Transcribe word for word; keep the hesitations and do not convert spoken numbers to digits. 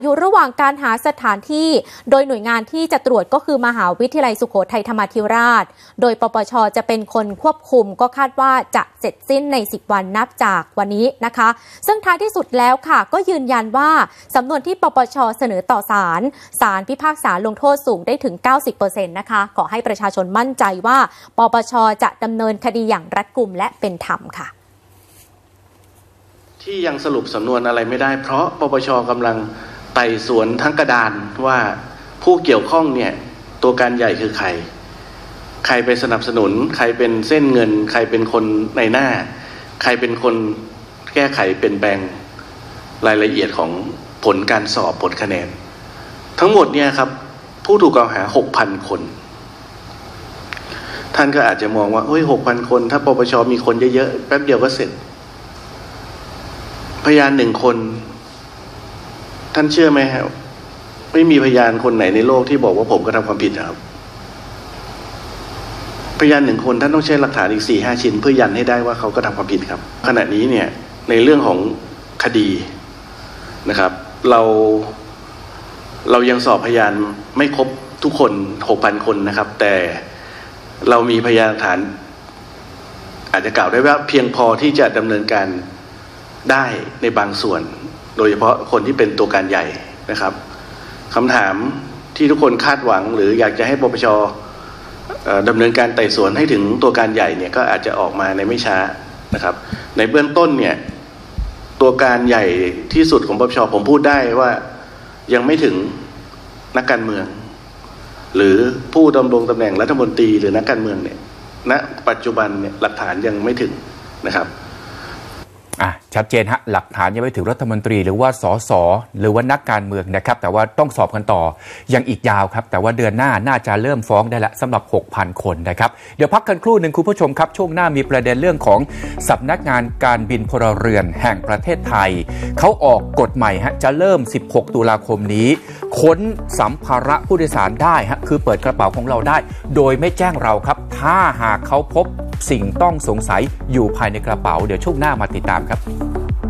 อยู่ระหว่างการหาสถานที่โดยหน่วยงานที่จะตรวจก็คือมหาวิทยาลัยสุโขทัยธรรมาธิราชโดยปปช.จะเป็นคนควบคุมก็คาดว่าจะเสร็จสิ้นในสิบวันนับจากวันนี้นะคะซึ่งท้ายที่สุดแล้วค่ะก็ยืนยันว่าสำนวนที่ปปช.เสนอต่อศาลศาลพิพากษาลงโทษสูงได้ถึง เก้าสิบเปอร์เซ็นต์ นะคะขอให้ประชาชนมั่นใจว่าปปช.จะดำเนินคดีอย่างรัดกุมและเป็นธรรมค่ะที่ยังสรุปสำนวนอะไรไม่ได้เพราะปปช.กำลังไต่สวนทั้งกระดานว่าผู้เกี่ยวข้องเนี่ยตัวการใหญ่คือใครใครไปสนับสนุนใครเป็นเส้นเงินใครเป็นคนในหน้าใครเป็นคนแก้ไขเป็นแปลงรายละเอียดของผลการสอบผลคะแนนทั้งหมดเนี่ยครับผู้ถูกกล่าวหา หกพัน คนท่านก็อาจจะมองว่าเฮ้ย หกพัน คนถ้าปปช.มีคนเยอะๆแป๊บเดียวก็เสร็จพยานหนึ่งคนท่านเชื่อไหมครับไม่มีพยานคนไหนในโลกที่บอกว่าผมกระทำความผิดครับพยานหนึ่งคนท่านต้องใช้หลักฐานอีก สี่ห้า ชิ้นเพื่อยันให้ได้ว่าเขากระทำความผิดครับขณะนี้เนี่ยในเรื่องของคดีนะครับเราเรายังสอบพยานไม่ครบทุกคน หกพัน คนนะครับแต่เรามีพยานหลักฐานอาจจะกล่าวได้ว่าเพียงพอที่จะดำเนินการได้ในบางส่วนโดยเฉพาะคนที่เป็นตัวการใหญ่นะครับคำถามที่ทุกคนคาดหวังหรืออยากจะให้ปปช.ดำเนินการไต่สวนให้ถึงตัวการใหญ่เนี่ยก็อาจจะออกมาในไม่ช้านะครับในเบื้องต้นเนี่ยตัวการใหญ่ที่สุดของปปช.ผมพูดได้ว่ายังไม่ถึงนักการเมืองหรือผู้ดำรงตำแหน่งรัฐมนตรีหรือนักการเมืองเนี่ยณปัจจุบันเนี่ยหลักฐานยังไม่ถึงนะครับอ่ะชัดเจนฮะหลักฐานยังไม่ถึงรัฐมนตรีหรือว่าสสหรือว่านักการเมืองนะครับแต่ว่าต้องสอบกันต่อยังอีกยาวครับแต่ว่าเดือนหน้าน่าจะเริ่มฟ้องได้ละสำหรับ หกพัน คนนะครับเดี๋ยวพักกันครู่หนึ่งคุณผู้ชมครับช่วงหน้ามีประเด็นเรื่องของสำนักงานการบินพลเรือนแห่งประเทศไทยเขาออกกฎใหม่ฮะจะเริ่มสิบหกตุลาคมนี้ค้นสัมภาระผู้โดยสารได้ฮะคือเปิดกระเป๋าของเราได้โดยไม่แจ้งเราครับถ้าหากเขาพบสิ่งต้องสงสัยอยู่ภายในกระเป๋าเดี๋ยวช่วงหน้ามาติดตามครับ